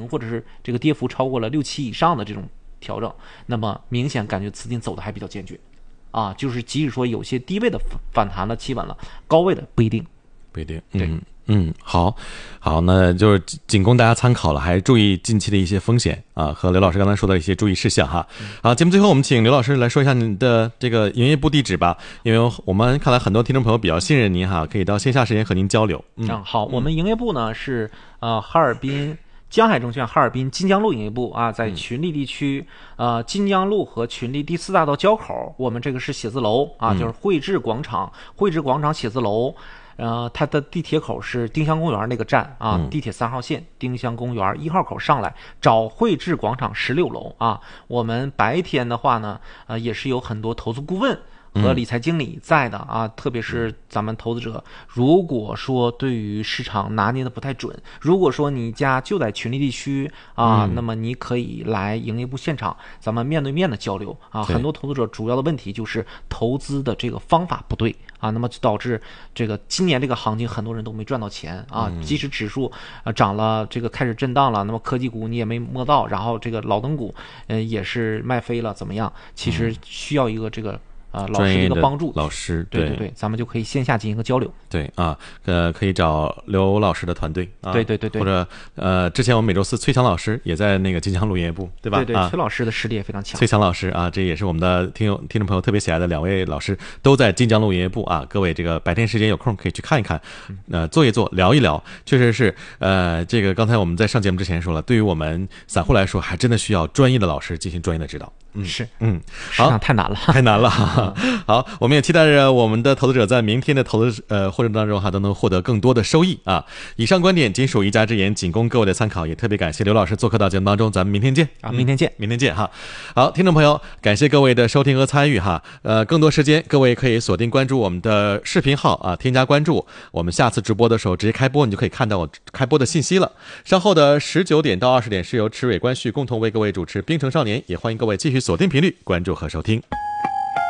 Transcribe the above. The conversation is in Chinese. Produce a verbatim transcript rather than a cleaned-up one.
零，或者是这个跌幅超过了六七以上的这种调整，那么明显感觉资金走的还比较坚决啊，就是即使说有些低位的反弹了企稳了，高位的不一定不一定。 对。 嗯嗯，好，好，那就是仅供大家参考了，还注意近期的一些风险啊，和刘老师刚才说的一些注意事项哈。好，节目最后我们请刘老师来说一下您的这个营业部地址吧，因为我们看来很多听众朋友比较信任您哈，可以到线下时间和您交流。嗯， 嗯好，我们营业部呢是呃哈尔滨江海证券哈尔滨金江路营业部啊，在群力地区呃金江路和群力第四大道交口，我们这个是写字楼啊，就是汇智广场，汇智广场写字楼。呃，它的地铁口是丁香公园那个站啊，地铁三号线丁香公园一号口上来找汇智广场十六楼啊。我们白天的话呢，呃，也是有很多投资顾问和理财经理在的啊，特别是咱们投资者，如果说对于市场拿捏的不太准，如果说你家就在群力地区啊，嗯、那么你可以来营业部现场，咱们面对面的交流啊。很多投资者主要的问题就是投资的这个方法不对啊，那么就导致这个今年这个行情很多人都没赚到钱啊。即使指数呃涨了，这个开始震荡了，那么科技股你也没摸到，然后这个老灯股呃也是卖飞了，怎么样？其实需要一个这个。呃，老师的一个帮助， 老师， 对对对，咱们就可以线下进行一个交流。 对啊，呃，可以找刘老师的团队啊， 对对对对， 或者呃，之前我们每周四崔强老师也在那个金江路营业部，对吧？ 对对， 啊、 崔老师的实力也非常强。 崔强老师啊，这也是我们的听友听众朋友特别喜爱的两位老师，都在金江路营业部啊。各位这个白天时间有空可以去看一看，呃，坐一坐，聊一聊，确实是呃，这个刚才我们在上节目之前说了，对于我们散户来说，还真的需要专业的老师进行专业的指导。嗯， 是， 嗯， 市场太难了， 太难了。好，我们也期待着我们的投资者在明天的投资呃过程当中哈，都能获得更多的收益啊。以上观点仅属一家之言，仅供各位的参考。也特别感谢刘老师做客到节目当中，咱们明天见啊，明天见、 嗯，明天见哈。好，听众朋友，感谢各位的收听和参与哈。呃，更多时间各位可以锁定关注我们的视频号啊，添加关注。我们下次直播的时候直接开播，你就可以看到我开播的信息了。稍后的十九点到二十点是由池蕊关旭共同为各位主持《冰城少年》，也欢迎各位继续锁定频率关注和收听。